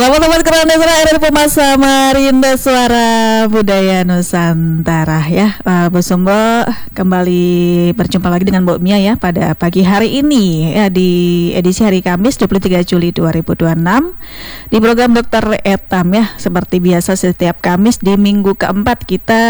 Selamat Sobat Keranesra RRI Pumas Samarinda, Suara Budaya Nusantara ya. Bu Sumbo kembali berjumpa lagi dengan Mbok Mia ya pada pagi hari ini ya, di edisi hari Kamis 23 Juli 2026 di program Dokter Etam ya. Seperti biasa setiap Kamis di minggu keempat kita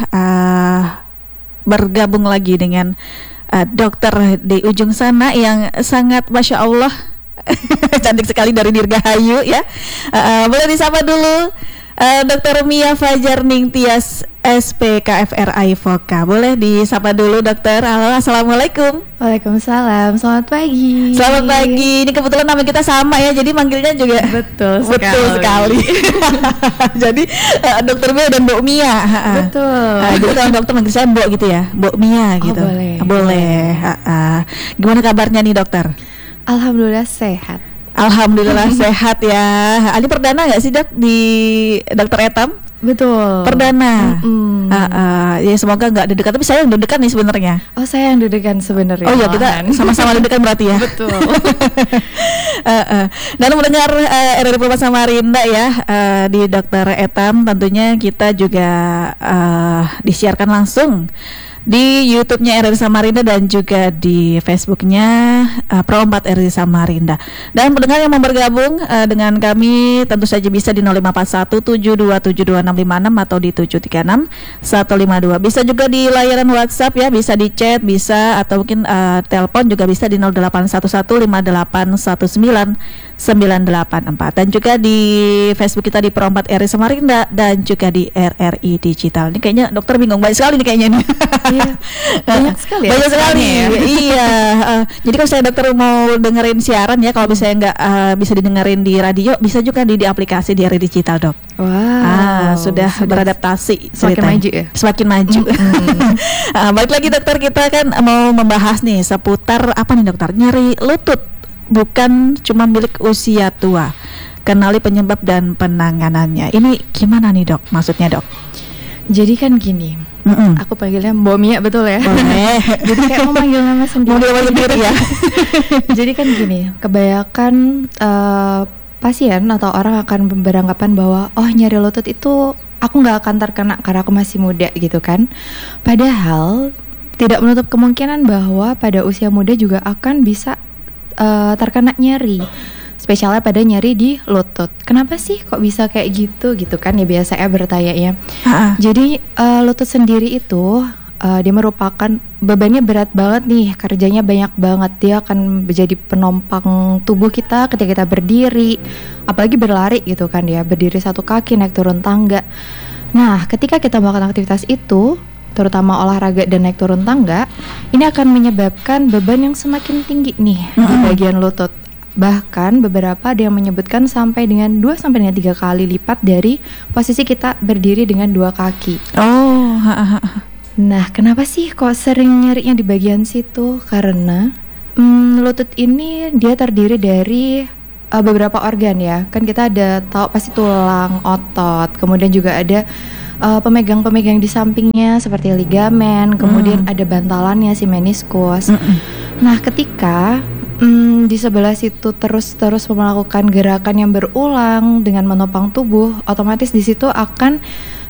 bergabung lagi dengan dokter di ujung sana yang sangat Masya Allah cantik sekali dari Dirgahayu ya. Boleh disapa dulu Dr. Mia Fajar Ningtyas SPKFRI Voka. Boleh disapa dulu dokter. Halo, assalamualaikum. Waalaikumsalam. Selamat pagi. Selamat pagi. Ini kebetulan nama kita sama ya, jadi manggilnya juga betul sekali. Jadi Dokter Mia dan Mbok Mia. Betul. Jadi kalau dokter manggil saya Mbok gitu ya, Mbok Mia gitu. Boleh. Gimana kabarnya nih dokter? Alhamdulillah sehat. Alhamdulillah sehat ya. Ali perdana nggak sih dok di Dokter Etam? Betul. Perdana. Ya semoga nggak deg-degan, tapi saya yang deg-degan nih sebenarnya. Oh, saya yang deg-degan sebenarnya. Oh ya, kita sama-sama deg-degan berarti ya. Betul. Dan mendengar RRI Pumas Samarinda ya, di Dokter Etam tentunya kita juga disiarkan langsung di YouTube-nya RRI Samarinda dan juga di Facebook-nya Pro 4 RRI Samarinda. Dan pendengar yang mau bergabung dengan kami tentu saja bisa di 054172725656 atau di 736-152. Bisa juga di layanan WhatsApp ya, bisa di chat, bisa atau mungkin telepon juga bisa di 0811581994 dan juga di Facebook kita di Pro 4 RRI Samarinda dan juga di RRI Digital. Ini kayaknya dokter bingung banget sekali nih kayaknya nih. Banyak sekali ya. Banyak sekali ya. Iya. Jadi kalau saya dokter mau dengerin siaran ya, kalau misalnya nggak bisa didengerin di radio, bisa juga di aplikasi di RRI Digital dok. Wow. Sudah beradaptasi. Semakin maju ya. Semakin maju. Balik lagi dokter, kita kan mau membahas nih seputar apa nih dokter? Nyeri lutut bukan cuma milik usia tua. Kenali penyebab dan penanganannya. Ini gimana nih dok? Maksudnya dok? Jadi kan gini, aku panggilnya Mbok Mia, betul ya? Boleh. Jadi kayak mau manggil nama sendiri. Mau nama sendiri ya. Jadi kan gini, kebanyakan pasien atau orang akan beranggapan bahwa oh nyeri lutut itu aku nggak akan terkena karena aku masih muda gitu kan. Padahal tidak menutup kemungkinan bahwa pada usia muda juga akan bisa terkena nyeri. Spesialnya pada nyeri di lutut. Kenapa sih kok bisa kayak gitu kan ya, biasanya bertanya ya. Jadi lutut sendiri itu dia merupakan bebannya berat banget nih, kerjanya banyak banget. Dia akan menjadi penopang tubuh kita ketika kita berdiri, apalagi berlari gitu kan ya, berdiri satu kaki, naik turun tangga. Nah, ketika kita melakukan aktivitas itu, terutama olahraga dan naik turun tangga, ini akan menyebabkan beban yang semakin tinggi nih di bagian lutut. Bahkan beberapa ada yang menyebutkan sampai dengan 2 sampai dengan 3 kali lipat dari posisi kita berdiri dengan 2 kaki. Oh. Nah, kenapa sih kok sering nyerinya di bagian situ? Karena lutut ini dia terdiri dari beberapa organ ya. Kan kita ada tahu pasti tulang, otot, kemudian juga ada pemegang-pemegang di sampingnya seperti ligamen, kemudian ada bantalannya si meniskus. Nah, ketika di sebelah situ terus melakukan gerakan yang berulang dengan menopang tubuh, otomatis di situ akan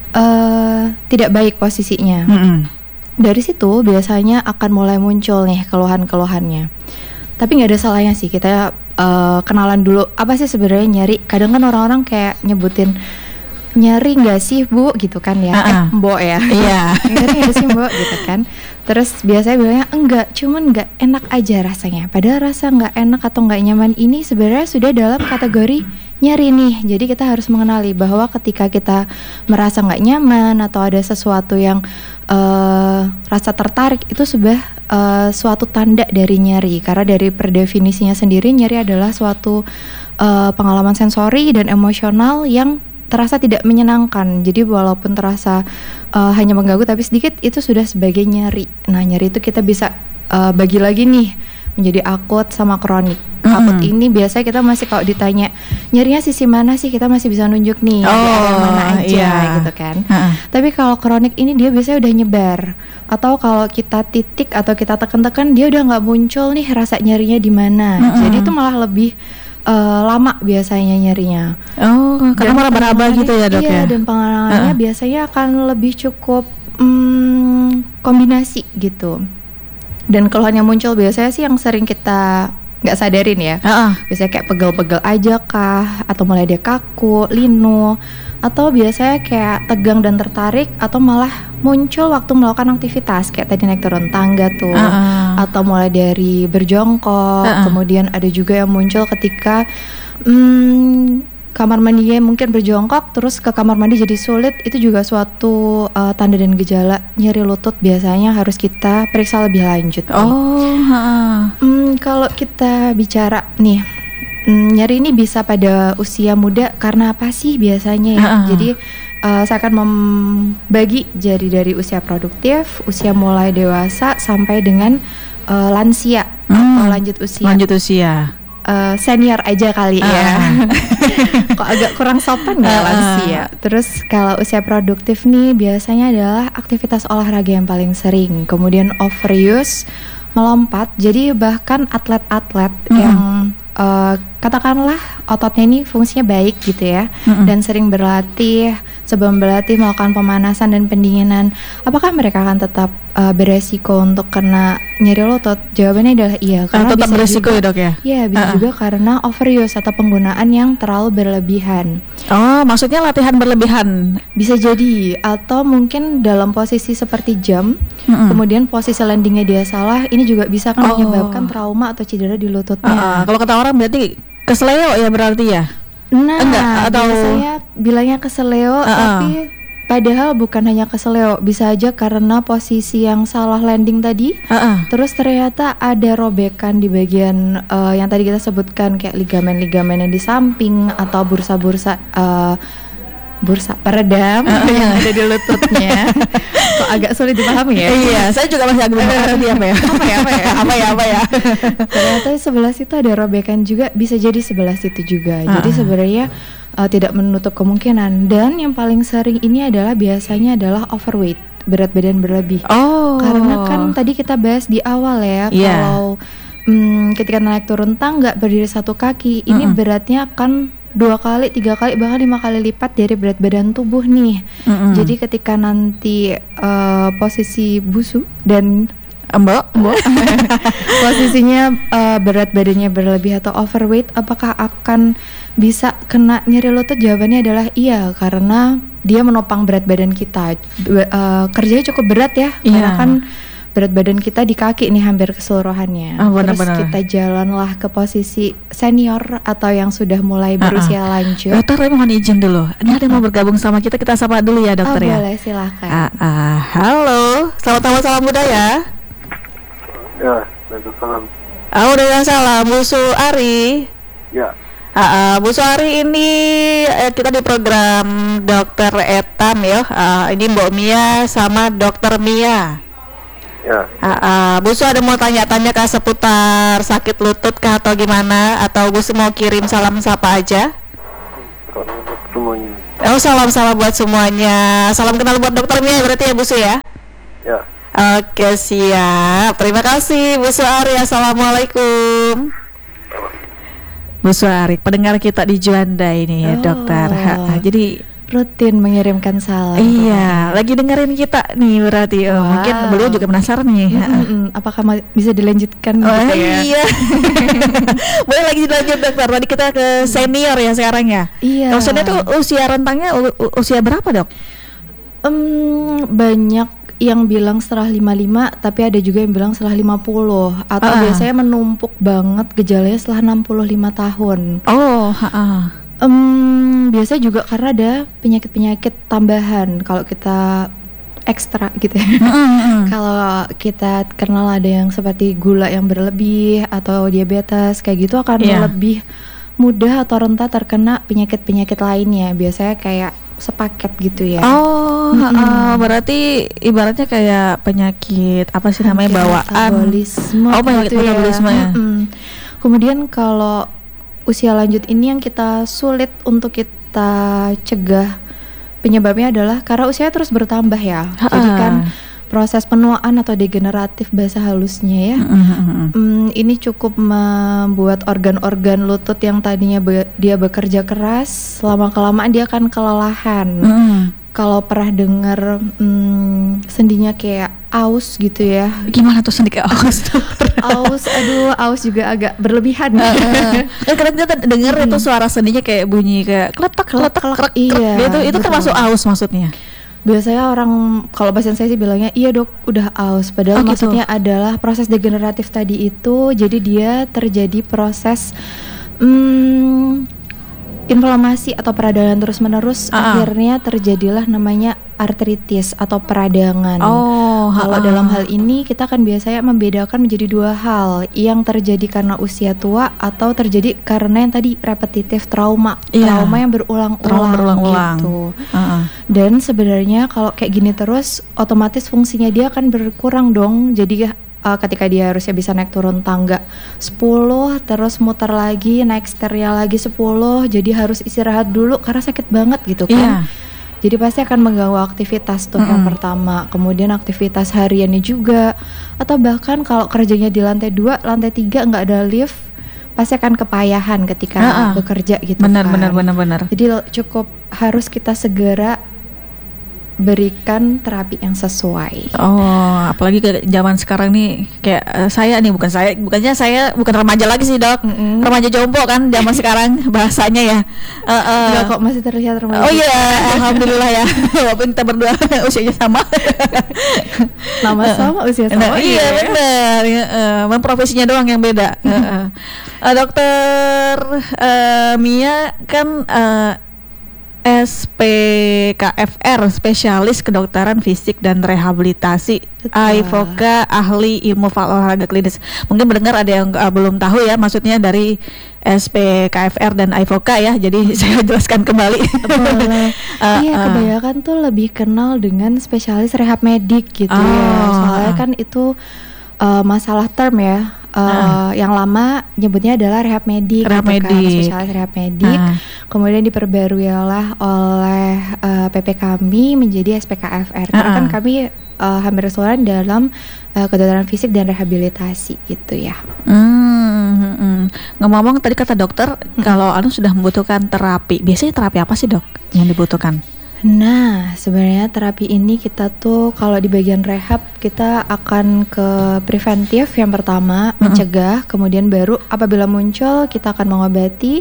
tidak baik posisinya. Dari situ biasanya akan mulai muncul nih keluhan-keluhannya. Tapi nggak ada salahnya sih kita kenalan dulu apa sih sebenarnya nyeri. Kadang kan orang-orang kayak nyebutin nyeri nggak sih bu gitu kan ya, mbok ya. Iya. Nyeri nggak sih mbok gitu kan. Terus biasanya bilangnya enggak, cuman nggak enak aja rasanya. Padahal rasa nggak enak atau nggak nyaman ini sebenarnya sudah dalam kategori nyeri nih. Jadi kita harus mengenali bahwa ketika kita merasa nggak nyaman atau ada sesuatu yang rasa tertarik, itu sudah suatu tanda dari nyeri. Karena dari perdefinisinya sendiri nyeri adalah suatu pengalaman sensori dan emosional yang terasa tidak menyenangkan. Jadi walaupun terasa hanya mengganggu tapi sedikit, itu sudah sebagai nyeri. Nah, nyeri itu kita bisa bagi lagi nih menjadi akut sama kronik. Akut ini biasanya kita masih kalau ditanya nyerinya sisi mana sih, kita masih bisa nunjuk nih di area mana aja gitu kan. Tapi kalau kronik ini dia biasanya udah nyebar, atau kalau kita titik atau kita tekan-tekan dia udah nggak muncul nih rasa nyerinya di mana. Jadi itu malah lebih lama biasanya nyerinya. Oh, karena meraba-raba gitu ya dok iya, ya? dan penanganannya biasanya akan lebih cukup kombinasi gitu. Dan keluhannya muncul biasanya sih yang sering kita nggak sadarin ya. Biasanya kayak pegel-pegel aja kah, atau mulai dia kaku, linu, atau biasanya kayak tegang dan tertarik, atau malah muncul waktu melakukan aktivitas kayak tadi naik turun tangga tuh, atau mulai dari berjongkok. Kemudian ada juga yang muncul ketika kamar mandinya mungkin berjongkok terus ke kamar mandi jadi sulit. Itu juga suatu tanda dan gejala nyeri lutut, biasanya harus kita periksa lebih lanjut. Kalau kita bicara nih, nyeri ini bisa pada usia muda karena apa sih biasanya ya? Jadi saya akan membagi jadi dari usia produktif, usia mulai dewasa, sampai dengan lansia atau lanjut usia. Senior aja kali ya. Kok agak kurang sopan ya lansia. Terus kalau usia produktif nih biasanya adalah aktivitas olahraga yang paling sering, kemudian overuse, melompat. Jadi bahkan atlet-atlet yang katakanlah ototnya ini fungsinya baik gitu ya, dan sering berlatih, sebelum berlatih melakukan pemanasan dan pendinginan, apakah mereka akan tetap beresiko untuk kena nyeri lutut? Jawabannya adalah iya, karena tetap bisa beresiko juga, ya dok ya? Iya, bisa juga karena overuse atau penggunaan yang terlalu berlebihan. Oh, maksudnya latihan berlebihan? Bisa jadi, atau mungkin dalam posisi seperti jam, kemudian posisi landingnya dia salah, ini juga bisa kan menyebabkan trauma atau cedera di lututnya. Kalau kata orang berarti kesleo ya berarti ya? Nah, enggak, atau biasanya bilangnya keseleo, tapi padahal bukan hanya keseleo, bisa aja karena posisi yang salah landing tadi. Terus ternyata ada robekan di bagian yang tadi kita sebutkan, kayak ligamen-ligamen yang di samping, atau bursa-bursa peredam yang ada di lututnya. Kok agak sulit dipahami ya? Iya, saya juga masih agak bingung apa ya. Ternyata sebelah situ ada robekan juga, bisa jadi sebelah situ juga. Jadi sebenarnya tidak menutup kemungkinan. Dan yang paling sering ini adalah biasanya adalah overweight, berat badan berlebih. Karena kan tadi kita bahas di awal ya, kalau ketika naik turun tangga berdiri satu kaki, ini beratnya akan 2 kali, 3 kali, bahkan 5 kali lipat dari berat badan tubuh nih. Jadi ketika nanti posisi busu dan Mbok posisinya berat badannya berlebih atau overweight, apakah akan bisa kena nyeri lutut? Jawabannya adalah iya, karena dia menopang berat badan kita. Kerjanya cukup berat ya, karena kan berat badan kita di kaki nih hampir keseluruhannya. Terus kita jalanlah ke posisi senior atau yang sudah mulai berusia lanjut. Dokter, saya mohon izin dulu. Ini ada yang mau bergabung sama kita sapa dulu ya dokter ya. Boleh, silakan. Halo, selamat tahun salam budaya. Ya, Waalaikumsalam. Waalaikumsalam, Bu Su Ari. Ya. Bu Su Ari, ini kita di program Dokter Etam ya. Ini Mbak Mia sama Dokter Mia. Ya. Bu Su ada mau tanya-tanya kah seputar sakit lutut kah atau gimana? Atau Bu Su mau kirim salam sapa aja? Salam buat semuanya. Salam buat semuanya. Salam kenal buat Dokter Mia berarti ya Bu Su ya? Ya. Oke, siap. Terima kasih Bu Su Ari. Assalamualaikum. Bu Su Ari, pendengar kita di Juanda ini ya dokter. Jadi rutin mengirimkan salam. Iya, lagi dengerin kita nih berarti. Mungkin beliau juga penasaran nih. Apakah bisa dilanjutkan? Gitu ya? Iya. Boleh lagi dilanjut dokter. Tadi kita ke senior ya sekarang ya. Iya. Maksudnya tuh usia rentangnya usia berapa dok? Banyak yang bilang setelah 55, tapi ada juga yang bilang setelah 50. Atau biasanya menumpuk banget gejalanya setelah 65 tahun. Biasanya juga karena ada penyakit-penyakit tambahan kalau kita ekstra gitu ya. Kalau kita kenal ada yang seperti gula yang berlebih atau diabetes kayak gitu, akan lebih mudah atau rentan terkena penyakit-penyakit lainnya. Biasanya kayak sepaket gitu ya. Berarti ibaratnya kayak penyakit apa sih namanya, bawaan, metabolisme. Penyakit gitu metabolisme ya. Kemudian kalau usia lanjut ini yang kita sulit untuk kita cegah, penyebabnya adalah karena usia terus bertambah ya. Jadi kan proses penuaan atau degeneratif bahasa halusnya ya. Ini cukup membuat organ-organ lutut yang tadinya dia bekerja keras, lama-kelamaan dia akan kelelahan. Kalau pernah dengar sendinya kayak aus gitu ya. Gimana tuh sendi kayak aus tuh? Aus juga agak berlebihan. Kadang kita dengar itu suara sendinya kayak bunyi kayak kletak iya, gitu. Itu termasuk aus maksudnya. Biasanya orang kalau pasien saya sih bilangnya iya dok udah aus, padahal maksudnya adalah proses degeneratif tadi itu. Jadi dia terjadi proses inflamasi atau peradangan terus-menerus, akhirnya terjadilah namanya artritis atau peradangan. Kalau dalam hal ini kita kan biasanya membedakan menjadi dua hal, yang terjadi karena usia tua atau terjadi karena yang tadi repetitif trauma yang berulang-ulang gitu. Dan sebenarnya kalau kayak gini terus, otomatis fungsinya dia akan berkurang dong. Jadi ketika dia harusnya bisa naik turun tangga 10, terus muter lagi, naik setirnya lagi 10, jadi harus istirahat dulu karena sakit banget gitu kan. Jadi pasti akan mengganggu aktivitas tuh yang pertama, kemudian aktivitas hariannya juga, atau bahkan kalau kerjanya di lantai 2, lantai 3 nggak ada lift, pasti akan kepayahan ketika bekerja gitu. Benar. Jadi cukup harus kita segera berikan terapi yang sesuai. Apalagi ke zaman sekarang nih kayak bukannya saya bukan remaja lagi sih dok, remaja jompo kan zaman sekarang bahasanya ya. Enggak kok, masih terlihat remaja. Oh iya, alhamdulillah ya. Walaupun kita berdua usianya sama. Nama sama, usia sama. Iya benar. Memang profesinya doang yang beda. Dokter Mia kan SPKFR, spesialis kedokteran fisik dan rehabilitasi, AIVOKA, ahli ilmu olahraga klinis. Mungkin mendengar ada yang belum tahu ya, maksudnya dari SPKFR dan AIVOKA ya. Jadi saya jelaskan kembali. Iya, kebanyakan tuh lebih kenal dengan spesialis rehab medik gitu ya. Soalnya kan itu masalah term ya. Yang lama nyebutnya adalah rehab medik, spesialis rehab medik. Kemudian diperbarui oleh PP kami menjadi SPKFR. Karena kan kami hampir keseluruhan dalam kedokteran fisik dan rehabilitasi gitu ya. Ngomong tadi kata dokter kalau anu sudah membutuhkan terapi, biasanya terapi apa sih dok yang dibutuhkan? Nah, sebenarnya terapi ini kita tuh kalau di bagian rehab kita akan ke preventif yang pertama, mencegah, kemudian baru apabila muncul kita akan mengobati.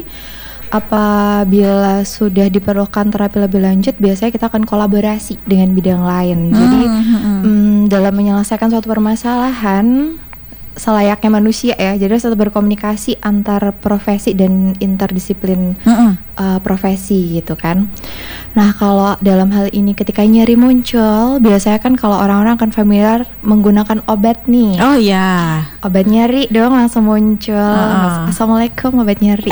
Apabila sudah diperlukan terapi lebih lanjut, biasanya kita akan kolaborasi dengan bidang lain. Jadi dalam menyelesaikan suatu permasalahan selayaknya manusia ya, jadi harus berkomunikasi antar profesi dan interdisiplin profesi gitu kan. Nah kalau dalam hal ini ketika nyeri muncul, biasanya kan kalau orang-orang akan familiar menggunakan obat nih. Oh iya, obat nyeri dong langsung muncul. Assalamualaikum, obat nyeri.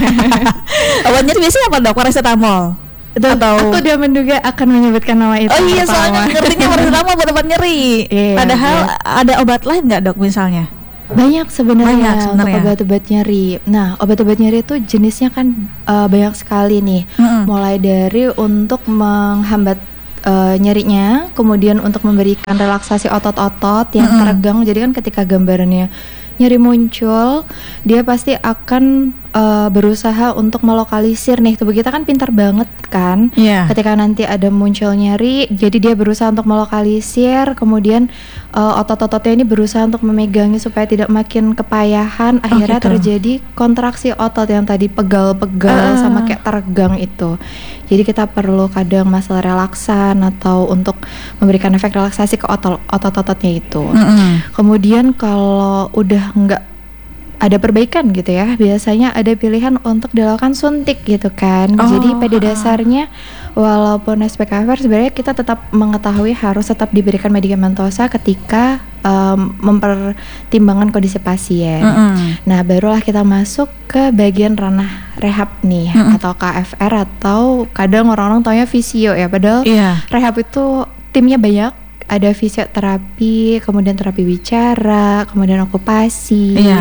Obat nyeri biasanya apa dok? Paracetamol? Aku udah menduga akan menyebutkan nama itu. Oh iya, soalnya ngertinya paracetamol buat obat nyeri. Padahal ada obat lain nggak dok misalnya? Banyak sebenarnya untuk obat-obat nyeri. Nah, obat-obat nyeri itu jenisnya kan banyak sekali nih. Mulai dari untuk menghambat nyerinya, kemudian untuk memberikan relaksasi otot-otot yang teregang. Jadi kan ketika gambarannya nyeri muncul, dia pasti akan berusaha untuk melokalisir nih. Tubuh kita kan pintar banget kan. Ketika nanti ada muncul nyeri, jadi dia berusaha untuk melokalisir, kemudian otot-ototnya ini berusaha untuk memegangnya supaya tidak makin kepayahan. Akhirnya terjadi kontraksi otot yang tadi pegal-pegal sama kayak teregang itu. Jadi kita perlu kadang masalah relaksan atau untuk memberikan efek relaksasi ke otot-ototnya itu. Kemudian kalau udah nggak ada perbaikan gitu ya, biasanya ada pilihan untuk dilakukan suntik gitu kan. Jadi pada dasarnya walaupun SPKFR sebenarnya kita tetap mengetahui harus tetap diberikan medikamentosa ketika mempertimbangkan kondisi pasien. Nah barulah kita masuk ke bagian ranah rehab nih, atau KFR, atau kadang orang-orang taunya fisio ya, padahal rehab itu timnya banyak. Ada fisioterapi, kemudian terapi bicara, kemudian okupasi,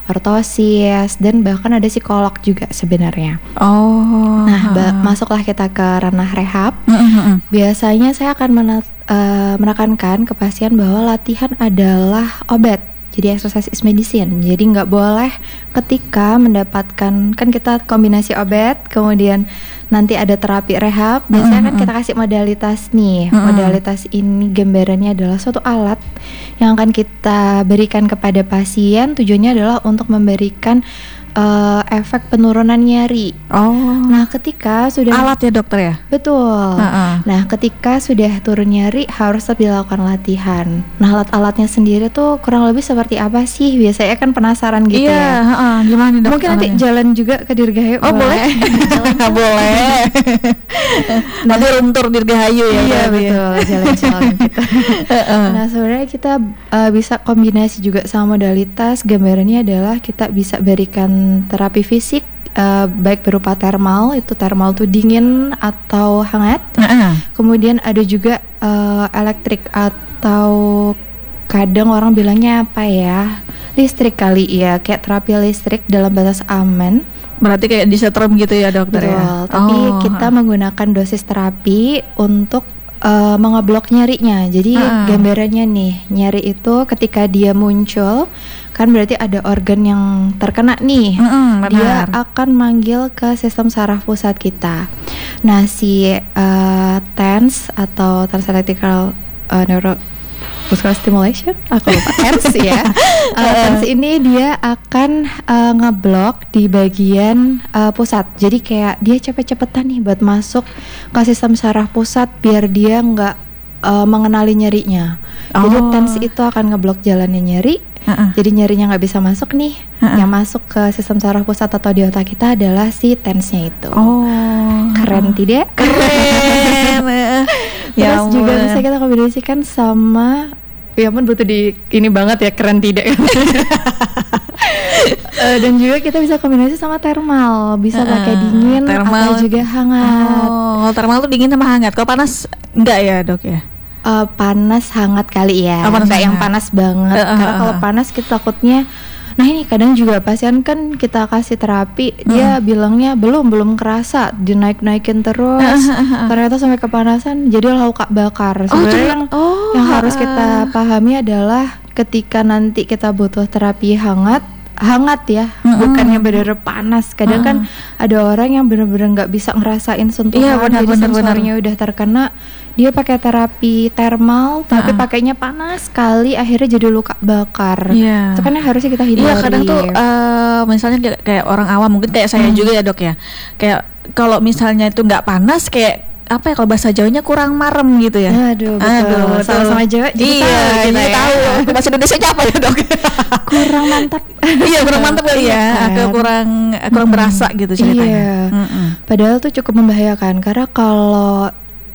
ortosis, dan bahkan ada psikolog juga sebenarnya. Oh. Nah, masuklah kita ke ranah rehab. Biasanya saya akan menekankan ke pasien bahwa latihan adalah obat. Jadi exercise is medicine. Jadi nggak boleh ketika mendapatkan, kan kita kombinasi obat, kemudian nanti ada terapi rehab. Biasanya kan kita kasih modalitas nih. Modalitas ini gambarannya adalah suatu alat yang akan kita berikan kepada pasien. Tujuannya adalah untuk memberikan efek penurunan nyeri. Nah, ketika sudah alat ya dokter ya? Betul. Nah, ketika sudah turun nyeri harus tetap dilakukan latihan. Nah, alat-alatnya sendiri tuh kurang lebih seperti apa sih? Biasanya kan penasaran gitu ya. Gimana nih dok? Mungkin nanti jalan juga ke Dirgahayu. Boleh. Boleh. Nanti room tour Dirgahayu ya. Iya betul, jalan-jalan gitu. Nah, sebenarnya kita bisa kombinasi juga sama modalitas. Gambarannya adalah kita bisa berikan terapi fisik, baik berupa thermal, itu thermal tuh dingin atau hangat. Kemudian ada juga elektrik atau kadang orang bilangnya apa ya, listrik kali ya, kayak terapi listrik dalam batas aman. Berarti kayak disetrum gitu ya dokter. Betul, ya? Tapi kita menggunakan dosis terapi untuk mengeblok nyerinya. Jadi gambarannya nih, nyeri itu ketika dia muncul kan berarti ada organ yang terkena nih. Dia akan manggil ke sistem saraf pusat kita. Nah, si TENS atau Trans Electrical Neuromuscular Stimulation, aku lupa TENS ya. TENS ini dia akan ngeblok di bagian pusat. Jadi kayak dia cepet-cepetan nih buat masuk ke sistem saraf pusat biar dia nggak mengenali nyerinya. Jadi TENS itu akan ngeblok jalannya nyeri. Jadi nyerinya nggak bisa masuk nih. Yang masuk ke sistem saraf pusat atau di otak kita adalah si TENS-nya itu. Keren tidak? Keren. Terus juga bisa kita kombinasikan sama, ya ampun butuh di ini banget ya, keren tidak? Dan juga kita bisa kombinasi sama thermal, bisa pakai dingin atau juga hangat. Thermal tuh dingin sama hangat. Kalau panas enggak ya dok ya? Panas hangat kali ya, nggak yang panas banget. Karena kalau panas kita takutnya, nah ini kadang juga pasien kan kita kasih terapi, dia bilangnya belum kerasa, dinaik-naikin terus, ternyata sampai kepanasan, jadi luka bakar. Sebenarnya yang harus kita pahami adalah ketika nanti kita butuh terapi hangat ya, bukannya bener-bener panas. Kadang kan ada orang yang bener-bener nggak bisa ngerasain sentuhan, jadi sensornya udah terkena. Dia pakai terapi thermal, tapi pakainya panas sekali, akhirnya jadi luka bakar. Itu kan yang harusnya kita hindari. Iya, kadang tuh misalnya kayak orang awam, mungkin kayak saya juga ya dok ya. Kayak kalau misalnya itu nggak panas, kayak apa ya, kalau bahasa Jawanya kurang marem gitu ya. Aduh, betul. Sama-sama Jawa jadi tahu. Bahasa Indonesia apa ya dok? Kurang mantap. Iya, kurang mantap kali ya. Atau kurang berasa gitu ceritanya. Padahal tuh cukup membahayakan karena kalau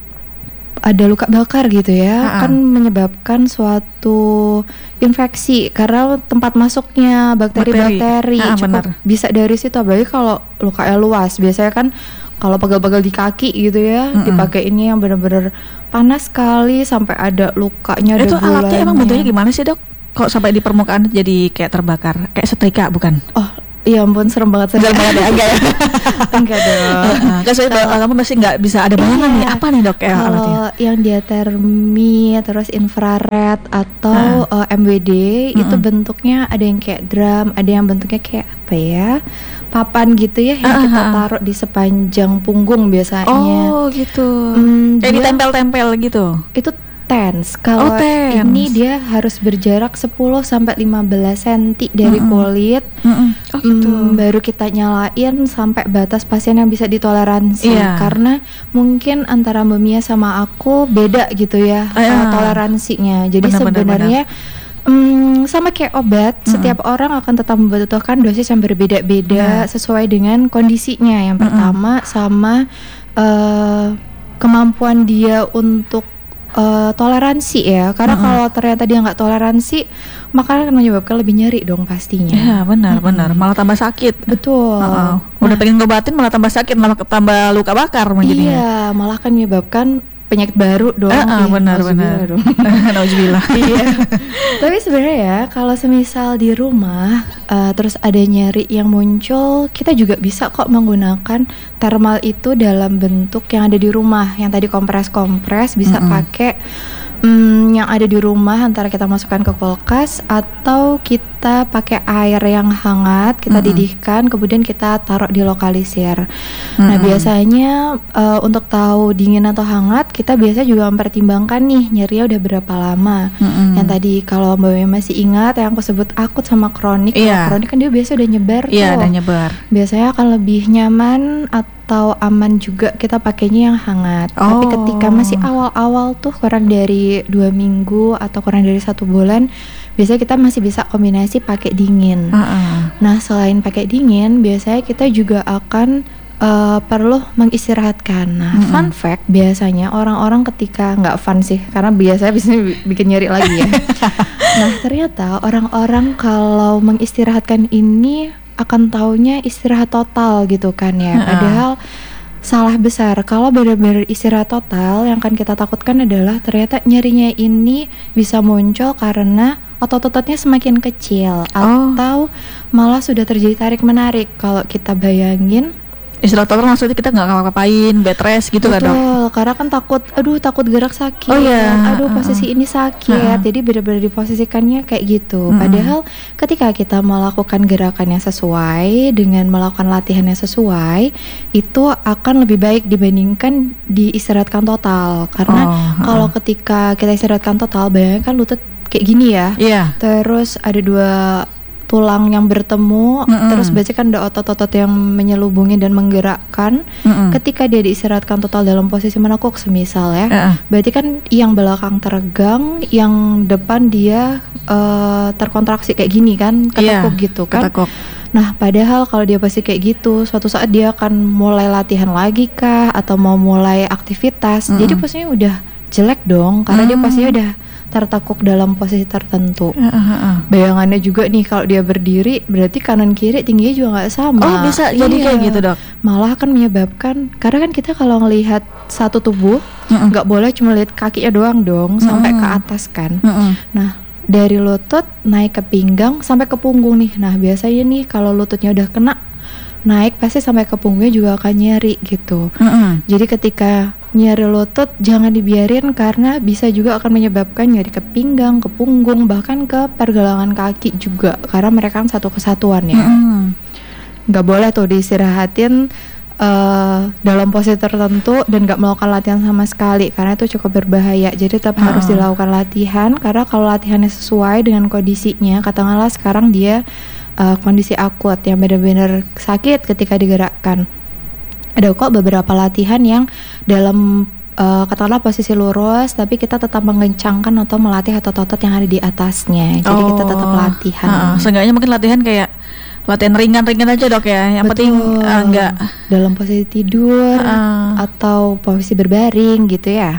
ada luka bakar gitu ya, kan menyebabkan suatu infeksi karena tempat masuknya bakteri-bakteri cukup bisa dari situ. Apalagi kalau lukanya luas, biasanya kan kalau pegel-pegel di kaki gitu ya, dipakai ini yang benar-benar panas sekali sampai ada lukanya. Itu alatnya emang bentuknya gimana sih dok? Kok sampai di permukaan jadi kayak terbakar, kayak setrika bukan? Iya ampun, serem banget ya, enggak ya? Enggak dong. Kan saya kamu masih nggak bisa ada bayangan nih, apa nih dok ya alatnya? Kalau yang diatermi, terus infrared atau MWD itu bentuknya ada yang kayak drum, ada yang bentuknya kayak apa ya? Papan gitu ya, yang kita taruh di sepanjang punggung biasanya. Oh gitu. Kayak ditempel-tempel gitu. Itu TENS. Kalau ini dia harus berjarak 10 sampai 15 cm dari kulit. Gitu. Baru kita nyalain sampai batas pasien yang bisa ditoleransi. Karena mungkin antara Mbak Mia sama aku beda gitu ya toleransinya. Jadi sebenarnya sama kayak obat, setiap orang akan tetap membutuhkan dosis yang berbeda-beda sesuai dengan kondisinya. Yang pertama sama kemampuan dia untuk toleransi ya, karena kalau ternyata dia nggak toleransi, maka akan menyebabkan lebih nyeri dong pastinya. Ya benar, malah tambah sakit. Betul. Udah pengen ngobatin malah tambah sakit, malah tambah luka bakar jadinya. Iya, malah kan menyebabkan penyakit baru dong. Benar. Nauzubillah. Iya. Tapi sebenarnya ya kalau semisal di rumah terus ada nyeri yang muncul, kita juga bisa kok menggunakan thermal itu dalam bentuk yang ada di rumah. Yang tadi kompres bisa pakai yang ada di rumah, antara kita masukkan ke kulkas atau kita pakai air yang hangat, kita didihkan, kemudian kita taruh di lokalisir. Nah biasanya untuk tahu dingin atau hangat, kita biasa juga mempertimbangkan nih nyerinya udah berapa lama. Yang tadi kalau Mbak Mia masih ingat yang aku sebut akut sama kronik. Kronik kan dia biasa udah nyebar tuh. Iya, udah nyebar. Biasanya akan lebih nyaman atau aman juga kita pakainya yang hangat. Tapi ketika masih awal-awal tuh kurang dari 2 minggu atau kurang dari 1 bulan, biasanya kita masih bisa kombinasi pakai dingin. Nah selain pakai dingin, biasanya kita juga akan perlu mengistirahatkan. Nah fun fact, biasanya orang-orang ketika nggak fun sih, karena biasanya bisa bikin nyeri lagi ya. Nah ternyata orang-orang kalau mengistirahatkan ini akan taunya istirahat total gitu kan ya. Padahal salah besar. Kalau benar-benar istirahat total, yang akan kita takutkan adalah ternyata nyerinya ini bisa muncul karena otot-ototnya semakin kecil atau malah sudah terjadi tarik-menarik. Kalau kita bayangin istirahat total maksudnya kita nggak ngapa-ngapain, bed rest gitu kan dok? Betul, karena kan takut gerak sakit. Posisi ini sakit. Jadi benar-benar diposisikannya kayak gitu. Padahal ketika kita melakukan gerakan yang sesuai dengan melakukan latihan yang sesuai, itu akan lebih baik dibandingkan diistirahatkan total. Karena kalau ketika kita istirahatkan total, bayangkan lutut kayak gini ya. Terus ada 2 tulang yang bertemu, terus berarti kan ada otot-otot yang menyelubungi dan menggerakkan. Ketika dia diistirahatkan total dalam posisi menekuk semisal ya, berarti kan yang belakang teregang, yang depan dia terkontraksi kayak gini kan, ketekuk gitu kan. Nah padahal kalau dia pasti kayak gitu, suatu saat dia akan mulai latihan lagi kah, atau mau mulai aktivitas, jadi posisinya udah jelek dong, karena dia pastinya udah tertekuk dalam posisi tertentu. Bayangannya juga nih, kalau dia berdiri berarti kanan kiri tingginya juga nggak sama. Bisa jadi kayak gitu dok. Malah akan menyebabkan, karena kan kita kalau ngelihat satu tubuh nggak boleh cuma lihat kakinya doang dong, sampai ke atas kan. Nah dari lutut naik ke pinggang sampai ke punggung nih. Nah biasanya nih kalau lututnya udah kena, naik pasti sampai ke punggungnya juga akan nyeri gitu. Jadi ketika nyeri lutut jangan dibiarin, karena bisa juga akan menyebabkan nyeri ke pinggang, ke punggung, bahkan ke pergelangan kaki juga, karena mereka kan satu kesatuan ya. Nggak boleh tuh diistirahatin dalam posisi tertentu dan nggak melakukan latihan sama sekali, karena itu cukup berbahaya. Jadi tetap harus dilakukan latihan, karena kalau latihannya sesuai dengan kondisinya, katakanlah sekarang dia kondisi akut yang benar-benar sakit ketika digerakkan, ada kok beberapa latihan yang dalam katakanlah posisi lurus, tapi kita tetap mengencangkan atau melatih otot-otot yang ada di atasnya. Jadi kita tetap latihan. Seenggaknya mungkin latihan kayak latihan ringan-ringan aja dok ya. Yang penting enggak dalam posisi tidur atau posisi berbaring gitu ya.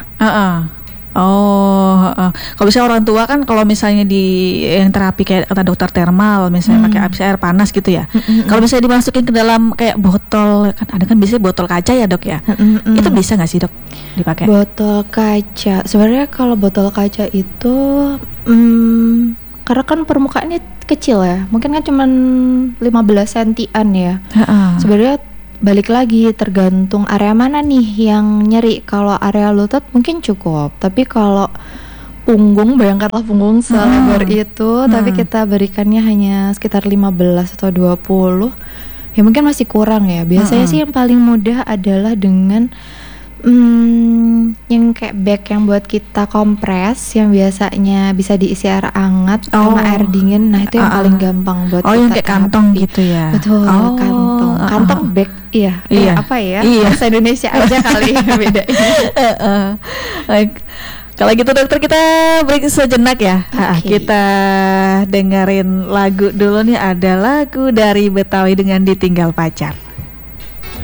Kalau misalnya orang tua kan, kalau misalnya di yang terapi kayak kata dokter termal, misalnya pakai air panas gitu ya. Kalau misalnya dimasukin ke dalam kayak botol, kan ada kan biasanya botol kaca ya dok ya. Itu bisa nggak sih dok dipakai? Botol kaca, sebenarnya kalau botol kaca itu karena kan permukaannya kecil ya, mungkin kan cuman 15 sentian ya. Sebenarnya balik lagi tergantung area mana nih yang nyeri. Kalau area lutut mungkin cukup, tapi kalau punggung, bayangkanlah punggung selebar itu, tapi kita berikannya hanya sekitar 15 atau 20, ya mungkin masih kurang ya. Biasanya sih yang paling mudah adalah dengan yang kayak bag yang buat kita kompres, yang biasanya bisa diisi air hangat sama air dingin. Nah itu yang paling gampang buat kita. Yang kayak kantong gitu ya. Betul, kantong bag. Apa ya? Bahasa Indonesia aja kali bedanya. Kalau gitu dokter, kita break sejenak ya. Kita dengerin lagu dulu nih, ada lagu dari Betawi dengan Ditinggal Pacar.